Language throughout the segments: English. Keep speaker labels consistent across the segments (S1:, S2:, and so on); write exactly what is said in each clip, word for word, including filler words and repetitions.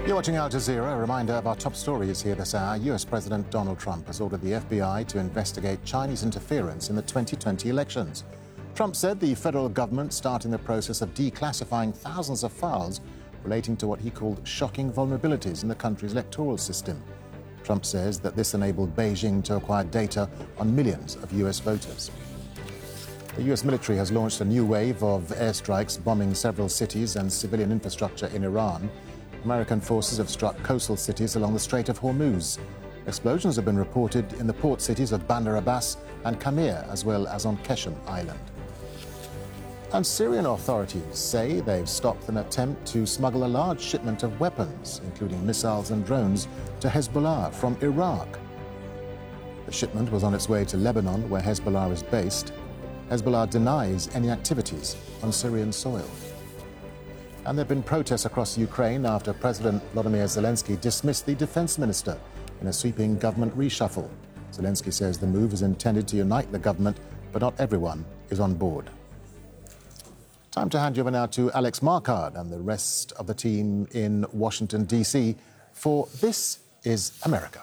S1: You're watching Al Jazeera. A reminder of our top stories here this hour. U S President Donald Trump has ordered the F B I to investigate Chinese interference in the twenty twenty elections. Trump said the federal government starting the process of declassifying thousands of files relating to what he called shocking vulnerabilities in the country's electoral system. Trump says that this enabled Beijing to acquire data on millions of U S voters. The U S military has launched a new wave of airstrikes bombing several cities and civilian infrastructure in Iran. American forces have struck coastal cities along the Strait of Hormuz. Explosions have been reported in the port cities of Bandar Abbas and Qamir, as well as on Qeshm Island. And Syrian authorities say they've stopped an attempt to smuggle a large shipment of weapons, including missiles and drones, to Hezbollah from Iraq. The shipment was on its way to Lebanon, where Hezbollah is based. Hezbollah denies any activities on Syrian soil. And there have been protests across Ukraine after President Volodymyr Zelensky dismissed the defense minister in a sweeping government reshuffle. Zelensky says the move is intended to unite the government, but not everyone is on board. Time to hand you over now to Alex Marquardt and the rest of the team in Washington, D C for This is America.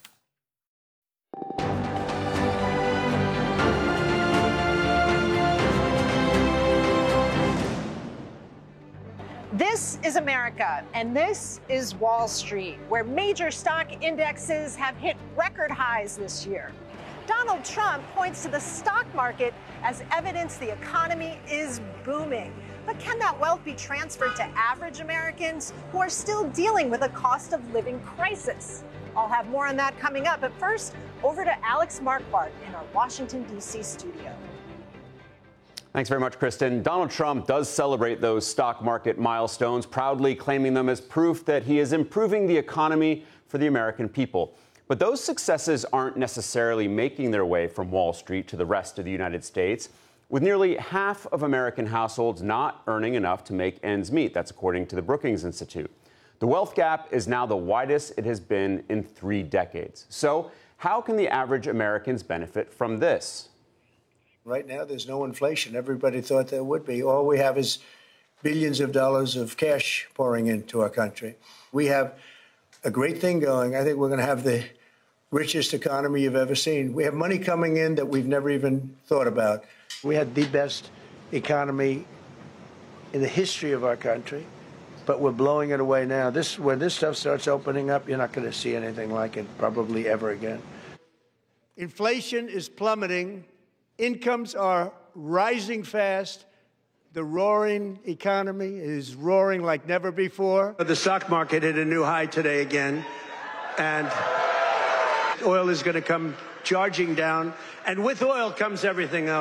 S2: This is America, and this is Wall Street, where major stock indexes have hit record highs this year. Donald Trump points to the stock market as evidence the economy is booming. But can that wealth be transferred to average Americans who are still dealing with a cost of living crisis? I'll have more on that coming up. But first, over to Alex Marquardt in our Washington, D C studio.
S3: Thanks very much, Kristen. Donald Trump does celebrate those stock market milestones, proudly claiming them as proof that he is improving the economy for the American people. But those successes aren't necessarily making their way from Wall Street to the rest of the United States, with nearly half of American households not earning enough to make ends meet. That's according to the Brookings Institute. The wealth gap is now the widest it has been in three decades. So how can the average Americans benefit from this?
S4: Right now, there's no inflation. Everybody thought there would be. All we have is billions of dollars of cash pouring into our country. We have a great thing going. I think we're going to have the richest economy you've ever seen. We have money coming in that we've never even thought about. We had the best economy in the history of our country, but we're blowing it away now. This, when this stuff starts opening up, you're not going to see anything like it probably ever again. Inflation is plummeting. Incomes are rising fast. The roaring economy is roaring like never before. The stock market hit a new high today again, and oil is going to come charging down. And with oil comes everything else.